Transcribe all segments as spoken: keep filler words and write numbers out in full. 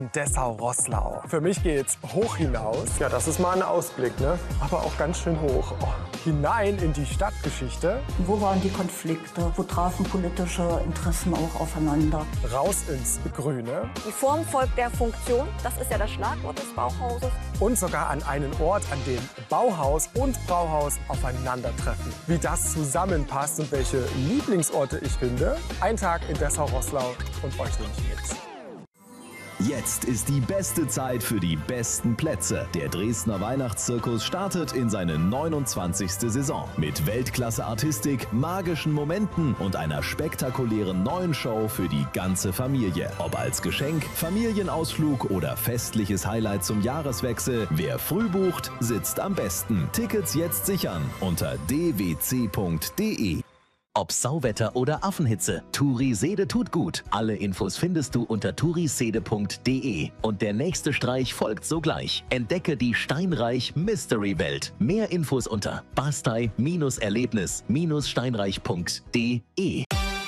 Dessau-Roßlau. Für mich geht's hoch hinaus. Ja, das ist mal ein Ausblick, ne? Aber auch ganz schön hoch. Oh, hinein in die Stadtgeschichte. Wo waren die Konflikte? Wo trafen politische Interessen auch aufeinander? Raus ins Grüne. Die Form folgt der Funktion. Das ist ja das Schlagwort des Bauhauses. Und sogar an einen Ort, an dem Bauhaus und Brauhaus aufeinandertreffen. Wie das zusammenpasst und welche Lieblingsorte ich finde. Ein Tag in Dessau-Roßlau und euch nehme ich mit. Jetzt ist die beste Zeit für die besten Plätze. Der Dresdner Weihnachtszirkus startet in seine neunundzwanzigste Saison. Mit Weltklasse-Artistik, magischen Momenten und einer spektakulären neuen Show für die ganze Familie. Ob als Geschenk, Familienausflug oder festliches Highlight zum Jahreswechsel, wer früh bucht, sitzt am besten. Tickets jetzt sichern unter d w c punkt d e. Ob Sauwetter oder Affenhitze, Turisede tut gut. Alle Infos findest du unter turisede punkt d e. Und der nächste Streich folgt sogleich. Entdecke die Steinreich Mystery Welt. Mehr Infos unter bastei Erlebnis Steinreich punkt d e.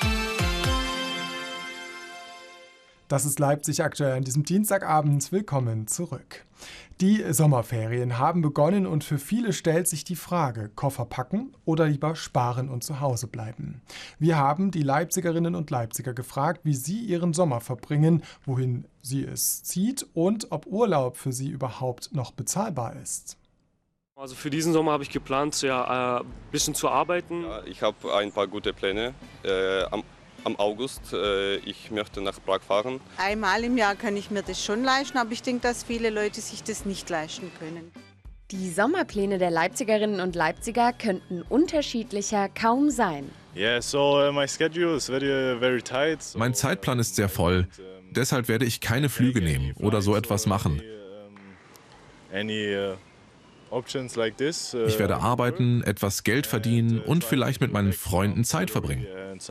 Das ist Leipzig aktuell an diesem Dienstagabend. Willkommen zurück. Die Sommerferien haben begonnen und für viele stellt sich die Frage, Koffer packen oder lieber sparen und zu Hause bleiben. Wir haben die Leipzigerinnen und Leipziger gefragt, wie sie ihren Sommer verbringen, wohin sie es zieht und ob Urlaub für sie überhaupt noch bezahlbar ist. Also für diesen Sommer habe ich geplant, ja, ein bisschen zu arbeiten. Ja, ich habe ein paar gute Pläne. Äh, am Am August, äh, ich möchte nach Prag fahren. Einmal im Jahr kann ich mir das schon leisten, aber ich denke, dass viele Leute sich das nicht leisten können. Die Sommerpläne der Leipzigerinnen und Leipziger könnten unterschiedlicher kaum sein. Yeah, so uh, my schedule is very, very tight. So mein Zeitplan ist sehr voll. Deshalb werde ich keine Flüge nehmen oder so etwas machen. Any, uh, Ich werde arbeiten, etwas Geld verdienen und vielleicht mit meinen Freunden Zeit verbringen.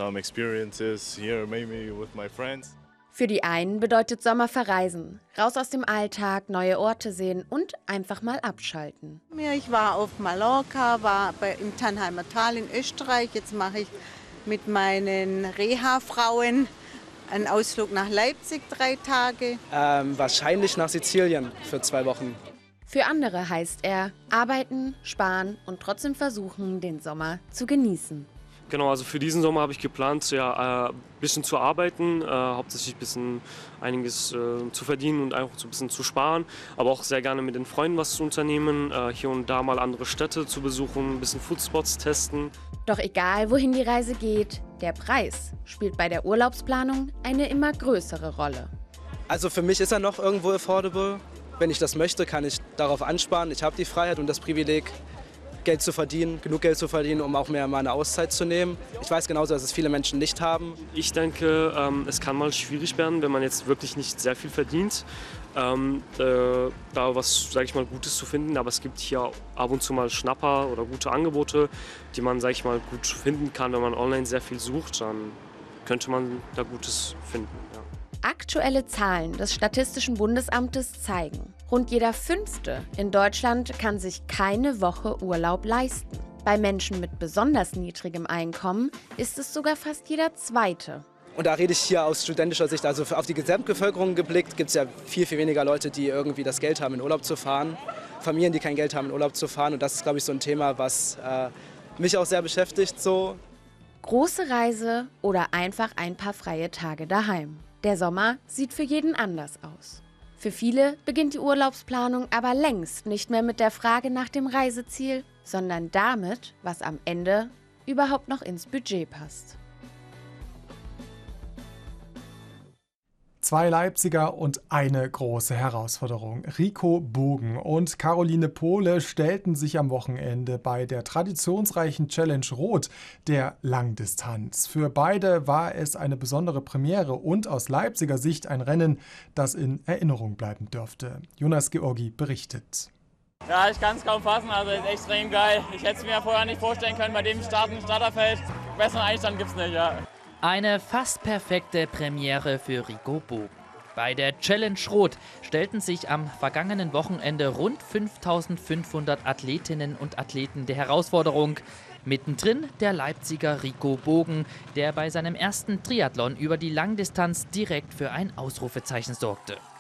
Für die einen bedeutet Sommer verreisen, raus aus dem Alltag, neue Orte sehen und einfach mal abschalten. Ich war auf Mallorca, war bei, im Tannheimer Tal in Österreich. Jetzt mache ich mit meinen Reha-Frauen einen Ausflug nach Leipzig, drei Tage. Ähm, wahrscheinlich nach Sizilien für zwei Wochen. Für andere heißt er arbeiten, sparen und trotzdem versuchen, den Sommer zu genießen. Genau, also für diesen Sommer habe ich geplant, ja, ein bisschen zu arbeiten, äh, hauptsächlich ein bisschen einiges äh, zu verdienen und einfach so ein bisschen zu sparen, aber auch sehr gerne mit den Freunden was zu unternehmen, äh, hier und da mal andere Städte zu besuchen, ein bisschen Foodspots testen. Doch egal, wohin die Reise geht, der Preis spielt bei der Urlaubsplanung eine immer größere Rolle. Also für mich ist er noch irgendwo affordable. Wenn ich das möchte, kann ich darauf ansparen. Ich habe die Freiheit und das Privileg, Geld zu verdienen, genug Geld zu verdienen, um auch mehr mal eine Auszeit zu nehmen. Ich weiß genauso, dass es viele Menschen nicht haben. Ich denke, ähm, es kann mal schwierig werden, wenn man jetzt wirklich nicht sehr viel verdient, ähm, äh, da was, sage ich mal, Gutes zu finden. Aber es gibt hier ab und zu mal Schnapper oder gute Angebote, die man, sage ich mal, gut finden kann. Wenn man online sehr viel sucht, dann könnte man da Gutes finden. Ja. Aktuelle Zahlen des Statistischen Bundesamtes zeigen, rund jeder Fünfte in Deutschland kann sich keine Woche Urlaub leisten. Bei Menschen mit besonders niedrigem Einkommen ist es sogar fast jeder Zweite. Und da rede ich hier aus studentischer Sicht, also auf die Gesamtbevölkerung geblickt, gibt es ja viel, viel weniger Leute, die irgendwie das Geld haben, in Urlaub zu fahren. Familien, die kein Geld haben, in Urlaub zu fahren. Und das ist, glaube ich, so ein Thema, was äh, mich auch sehr beschäftigt. So. Große Reise oder einfach ein paar freie Tage daheim. Der Sommer sieht für jeden anders aus. Für viele beginnt die Urlaubsplanung aber längst nicht mehr mit der Frage nach dem Reiseziel, sondern damit, was am Ende überhaupt noch ins Budget passt. Zwei Leipziger und eine große Herausforderung. Rico Bogen und Caroline Pohle stellten sich am Wochenende bei der traditionsreichen Challenge Rot der Langdistanz. Für beide war es eine besondere Premiere und aus Leipziger Sicht ein Rennen, das in Erinnerung bleiben dürfte. Jonas Georgi berichtet. Ja, ich kann es kaum fassen, also ist extrem geil. Ich hätte es mir vorher nicht vorstellen können, bei dem Starten Starterfeld. Besseren Einstand gibt es nicht, ja. Eine fast perfekte Premiere für Rico Bogen. Bei der Challenge Rot stellten sich am vergangenen Wochenende rund fünftausendfünfhundert Athletinnen und Athleten der Herausforderung. Mittendrin der Leipziger Rico Bogen, der bei seinem ersten Triathlon über die Langdistanz direkt für ein Ausrufezeichen sorgte.